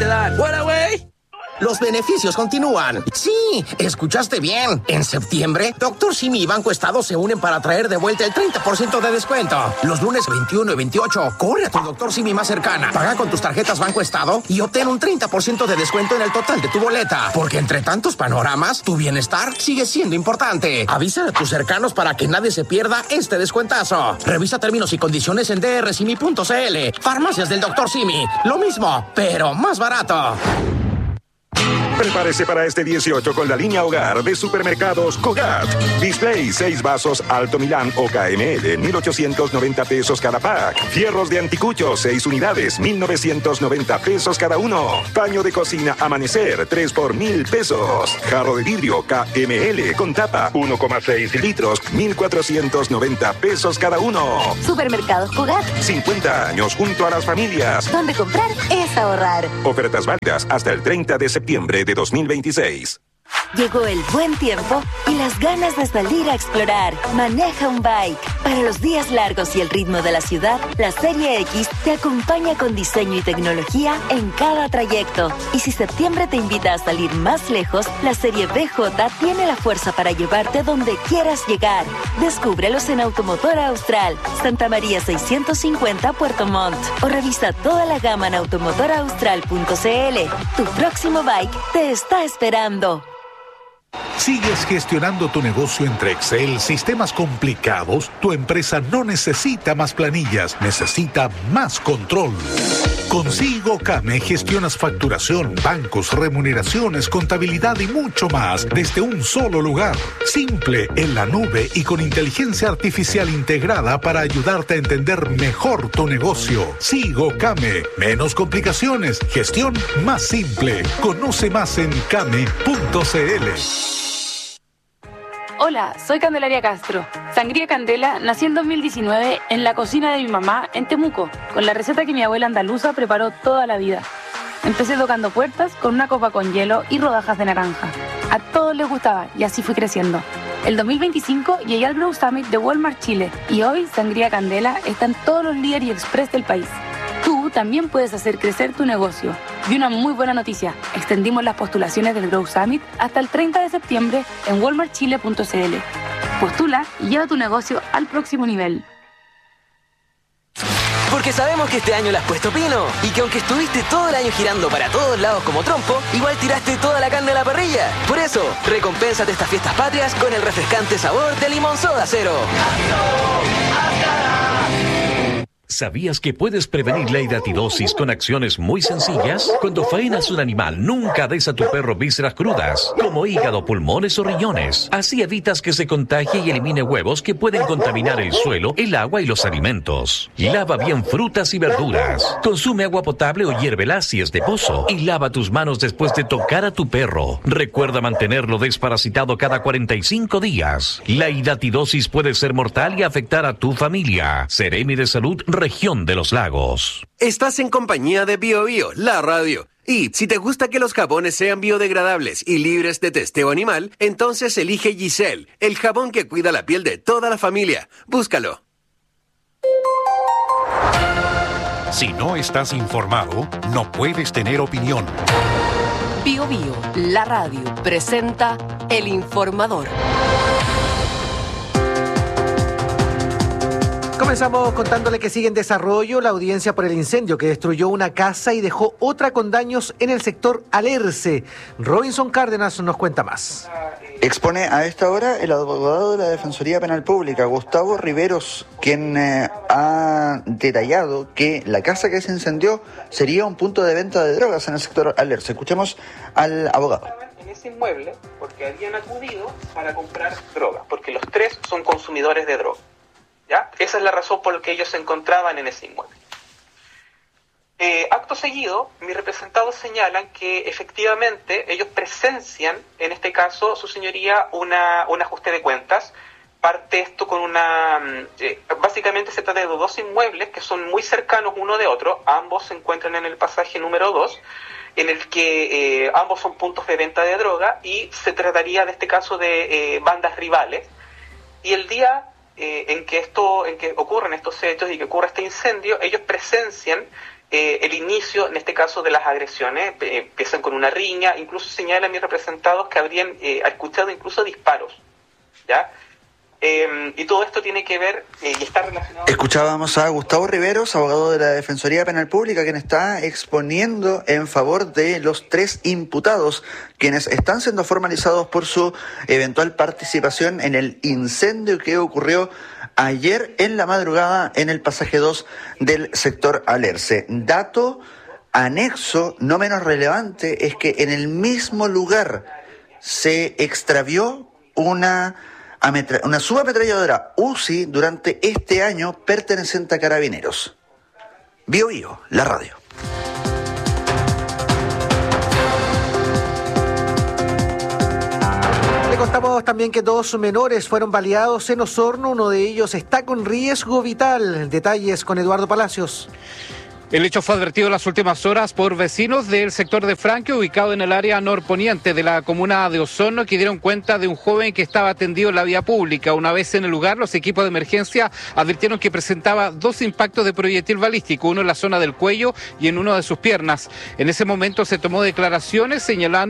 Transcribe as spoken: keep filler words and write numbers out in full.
te dan. ¡Fuera, güey! Los beneficios continúan. Sí, escuchaste bien. En septiembre, Doctor Simi y Banco Estado se unen para traer de vuelta el treinta por ciento de descuento. Los lunes veintiuno y veintiocho, corre a tu Doctor Simi más cercana. Paga con tus tarjetas Banco Estado y obtén un treinta por ciento de descuento en el total de tu boleta. Porque entre tantos panoramas, tu bienestar sigue siendo importante. Avisa a tus cercanos para que nadie se pierda este descuentazo. Revisa términos y condiciones en d r simi punto c l. Farmacias del Doctor Simi. Lo mismo, pero más barato. Prepárese para este dieciocho con la línea hogar de Supermercados Cogat. Display seis vasos Alto Milán o K M L, mil ochocientos noventa pesos cada pack. Fierros de anticucho, seis unidades, mil novecientos noventa pesos cada uno. Paño de cocina Amanecer, tres por mil pesos. Jarro de vidrio K M L con tapa, uno coma seis litros, mil cuatrocientos noventa pesos cada uno. Supermercados Cogat. cincuenta años junto a las familias. Donde comprar es ahorrar. Ofertas válidas hasta el treinta de septiembre de dos mil veintiséis. Llegó el buen tiempo y las ganas de salir a explorar. Maneja un bike. Para los días largos y el ritmo de la ciudad, la Serie X te acompaña con diseño y tecnología en cada trayecto. Y si septiembre te invita a salir más lejos, la Serie B J tiene la fuerza para llevarte donde quieras llegar. Descúbrelos en Automotor Austral, Santa María seiscientos cincuenta, Puerto Montt. O revisa toda la gama en automotor austral punto c l. Tu próximo bike te está esperando. ¿Sigues gestionando tu negocio entre Excel, sistemas complicados? Tu empresa no necesita más planillas, necesita más control. Con SigoCame gestionas facturación, bancos, remuneraciones, contabilidad y mucho más desde un solo lugar. Simple, en la nube y con inteligencia artificial integrada para ayudarte a entender mejor tu negocio. SigoCame. Menos complicaciones, gestión más simple. Conoce más en came punto c l. Hola, soy Candelaria Castro. Sangría Candela nació en dos mil diecinueve en la cocina de mi mamá en Temuco, con la receta que mi abuela andaluza preparó toda la vida. Empecé tocando puertas con una copa con hielo y rodajas de naranja. A todos les gustaba y así fui creciendo. El dos mil veinticinco llegué al Grow Summit de Walmart Chile y hoy Sangría Candela está en todos los líderes y express del país. Tú también puedes hacer crecer tu negocio. Y una muy buena noticia, extendimos las postulaciones del Grow Summit hasta el treinta de septiembre en walmart chile punto c l. Postula y lleva tu negocio al próximo nivel. Porque sabemos que este año le has puesto pino y que aunque estuviste todo el año girando para todos lados como trompo, igual tiraste toda la carne a la parrilla. Por eso, recompénsate estas fiestas patrias con el refrescante sabor de Limón Soda Cero. ¿Sabías que puedes prevenir la hidatidosis con acciones muy sencillas? Cuando faenas un animal, nunca des a tu perro vísceras crudas, como hígado, pulmones o riñones. Así evitas que se contagie y elimine huevos que pueden contaminar el suelo, el agua y los alimentos. Lava bien frutas y verduras. Consume agua potable o hiérvela si es de pozo. Y lava tus manos después de tocar a tu perro. Recuerda mantenerlo desparasitado cada cuarenta y cinco días. La hidatidosis puede ser mortal y afectar a tu familia. Seremi de Salud, Región de los Lagos. Estás en compañía de Bio Bio, la radio. Y si te gusta que los jabones sean biodegradables y libres de testeo animal, entonces elige Giselle, el jabón que cuida la piel de toda la familia. Búscalo. Si no estás informado, no puedes tener opinión. Bio Bio, la radio, presenta El Informador. Comenzamos contándole que sigue en desarrollo la audiencia por el incendio que destruyó una casa y dejó otra con daños en el sector Alerce. Robinson Cárdenas nos cuenta más. Expone a esta hora el abogado de la Defensoría Penal Pública, Gustavo Riveros, quien eh, ha detallado que la casa que se incendió sería un punto de venta de drogas en el sector Alerce. Escuchemos al abogado. En ese inmueble, porque habían acudido para comprar drogas, porque los tres son consumidores de droga. ¿Ya? Esa es la razón por la que ellos se encontraban en ese inmueble. Eh, acto seguido, mis representados señalan que efectivamente ellos presencian, en este caso, su señoría, una, un ajuste de cuentas. Parte esto con una... Eh, básicamente se trata de dos inmuebles que son muy cercanos uno de otro. Ambos se encuentran en el pasaje número dos, en el que eh, ambos son puntos de venta de droga y se trataría de este caso de eh, bandas rivales. Y el día... Eh, en que esto, en que ocurren estos hechos y que ocurre este incendio, ellos presencian eh, el inicio, en este caso, de las agresiones. Eh, empiezan con una riña, incluso señalan mis representados que habrían eh, escuchado incluso disparos, ¿ya? Eh, y todo esto tiene que ver eh, y está relacionado... Escuchábamos a Gustavo Riveros, abogado de la Defensoría Penal Pública, quien está exponiendo en favor de los tres imputados, quienes están siendo formalizados por su eventual participación en el incendio que ocurrió ayer en la madrugada en el pasaje dos del sector Alerce. Dato anexo, no menos relevante, es que en el mismo lugar se extravió una... una subametralladora U C I durante este año perteneciente a Carabineros. Bio Bio, la radio. Le contamos también que dos menores fueron baleados en Osorno, uno de ellos está con riesgo vital. Detalles con Eduardo Palacios. El hecho fue advertido en las últimas horas por vecinos del sector de Franque, ubicado en el área norponiente de la comuna de Osorno, que dieron cuenta de un joven que estaba atendido en la vía pública. Una vez en el lugar, los equipos de emergencia advirtieron que presentaba dos impactos de proyectil balístico, uno en la zona del cuello y en uno de sus piernas. En ese momento se tomó declaraciones señalando